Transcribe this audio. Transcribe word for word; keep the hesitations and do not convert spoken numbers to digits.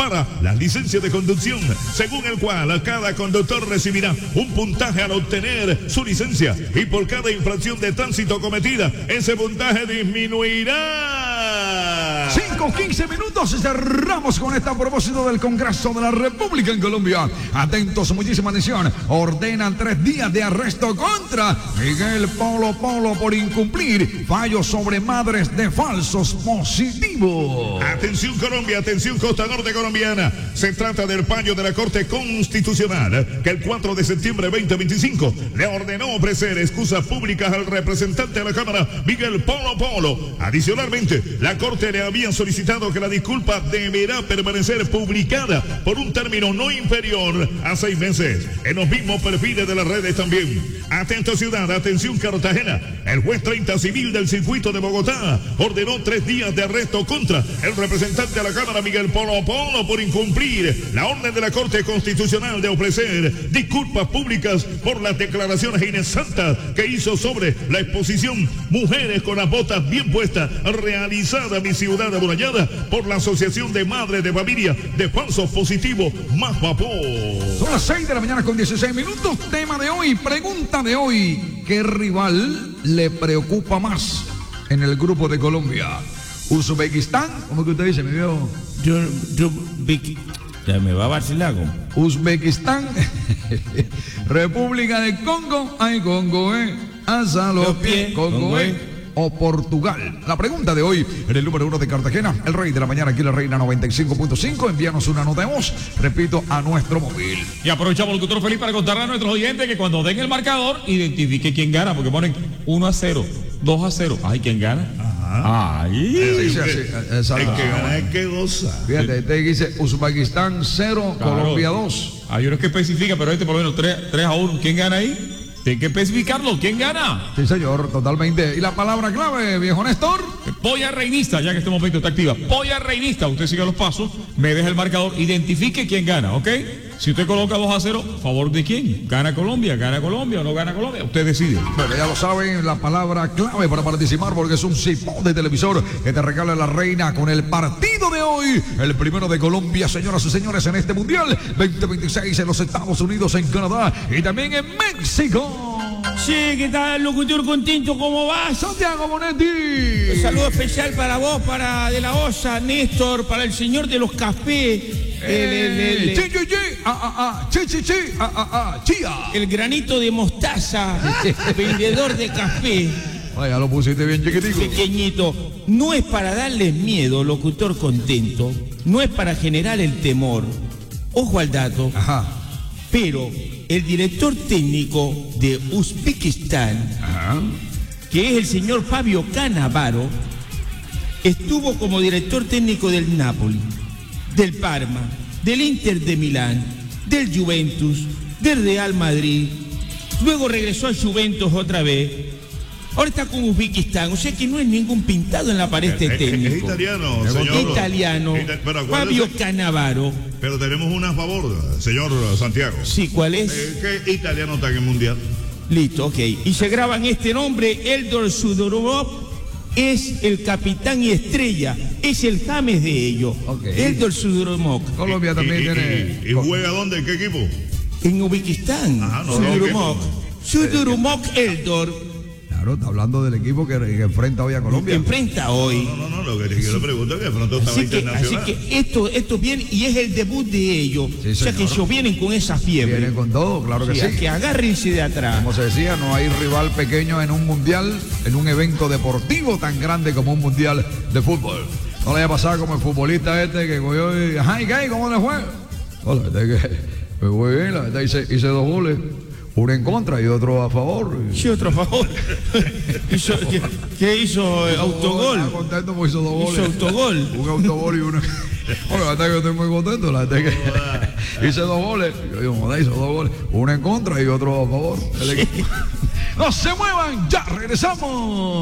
para la licencia de conducción, según el cual cada conductor recibirá un puntaje al obtener su licencia y por cada infracción de tránsito cometida, ese puntaje disminuirá. cinco quince minutos y cerramos con este a propósito del Congreso de la República en Colombia. Atentos, muchísima atención. Ordenan tres días de arresto contra Miguel Polo Polo por incumplir fallos sobre madres de falsos positivos. Atención Colombia, atención costa norte colombiana. Se trata del fallo de la Corte Constitucional que el cuatro de septiembre de veinte veinticinco le ordenó ofrecer excusas públicas al representante de la Cámara, Miguel Polo Polo. Adicionalmente, la Corte le había solicitado que la disculpa deberá permanecer publicada por un término no inferior a seis meses en los mismos perfiles de las redes también. Atento ciudad, atención Cartagena. El juez treinta civil del circuito de Bogotá ordenó tres días de arresto contra el representante de la Cámara, Miguel Polo Polo, por incumplir la orden de la Corte Constitucional de ofrecer disculpas públicas por las declaraciones inexactas que hizo sobre la exposición Mujeres con las botas bien puestas, realizada en mi ciudad amurallada por la Asociación de Madres de Familia de Falsos Positivos Más Vapor. Son las seis de la mañana con dieciséis minutos. Tema de hoy, pregunta de hoy: ¿qué rival le preocupa más en el grupo de Colombia? ¿Uzbekistán? ¿Cómo que usted dice, mi viejo? Yo, yo, Vicky. Ya me va a vacilar. Uzbekistán, República de Congo, ay Congo, eh, alza los pies, Congo, eh, o Portugal. La pregunta de hoy en el número uno de Cartagena, el rey de la mañana, aquí la reina noventa y cinco punto cinco. Envíanos una nota de voz, repito, a nuestro móvil. Y aprovechamos, locutor Felipe, para contarle a nuestros oyentes que cuando den el marcador, identifique quién gana, porque ponen uno a cero, dos a cero. Ay, ¿quién gana? Ay, sí, sí, sí, es que gana, es que goza. Fíjate, este dice Uzbekistán cero, claro. Colombia dos. Hay uno que especifica, pero este por lo menos tres a uno. ¿Quién gana ahí? Tiene que especificarlo. ¿Quién gana? Sí, señor, totalmente. ¿Y la palabra clave, viejo Néstor? Polla reinista, ya que este momento está activa. Polla reinista, usted sigue los pasos, me deja el marcador, identifique quién gana, ¿ok? Si usted coloca dos a cero, ¿favor de quién? ¿Gana Colombia? ¿Gana Colombia o no gana Colombia? Usted decide. Bueno, ya lo saben, la palabra clave para participar, porque es un cipó de televisor que te regala la reina con el partido de hoy. El primero de Colombia, señoras y señores, en este Mundial veinte veintiséis en los Estados Unidos, en Canadá y también en México. Sí, ¿qué tal, locutor contento? ¿Cómo vas? Santiago Monetti. Un saludo especial para vos, para De la Osa, Néstor, para el señor de los cafés. Eh, el, el, el, chi, chi, chi, ah, ah, ah, chi, chi, chi, ah, ah, ah, chía. El granito de mostaza, vendedor de café. Vaya, lo pusiste bien chiquitico. Pequeñito. No es para darles miedo, locutor contento. No es para generar el temor. Ojo al dato. Ajá. Pero el director técnico de Uzbekistán, ajá, que es el señor Fabio Cannavaro, estuvo como director técnico del Napoli, del Parma, del Inter de Milán, del Juventus, del Real Madrid. Luego regresó al Juventus otra vez. Ahora está con Uzbekistán, o sea que no es ningún pintado en la pared este técnico. Es italiano, señor. Italiano, Ita pero Fabio Cannavaro. Pero tenemos una a favor, señor Santiago. Sí, ¿cuál es? Eh, ¿Qué italiano está en el Mundial? Listo, ok. Y se graban este nombre, Eldor Sudorov, es el capitán y estrella, es el James de ellos. Okay. Eldor Sudorov. Colombia también y, tiene. Y, y, ¿Y juega dónde? ¿En qué equipo? En Uzbekistán. Ajá, no, Sudorov. Sudorov Eldor. Claro, está hablando del equipo que, que enfrenta hoy a Colombia. Que enfrenta hoy. No, no, no, no lo que yo le pregunto es que de pronto estaba así que, internacional. Así que esto, esto viene y es el debut de ellos. Sí, o sea señor, que ellos vienen con esa fiebre. Vienen con todo, claro que sí. sí. Que agárrense de atrás. Como se decía, no hay rival pequeño en un mundial, en un evento deportivo tan grande como un mundial de fútbol. No le haya pasado como el futbolista este que cogió y... Ajá, ¿y qué? ¿Cómo le fue? No, la verdad es que me fue bien, la verdad hice, hice dos goles. Uno en contra y otro a favor. Sí, otro a favor. hizo, ¿qué, ¿Qué hizo? Eh, autogol. Estaba contento porque hizo dos goles. Hizo autogol. Un autogol y uno. Bueno, la verdad que yo estoy muy contento. La verdad que hice dos goles. Yo digo, joder, hizo dos goles. Uno en contra y otro a favor. Sí. No se muevan, ya regresamos.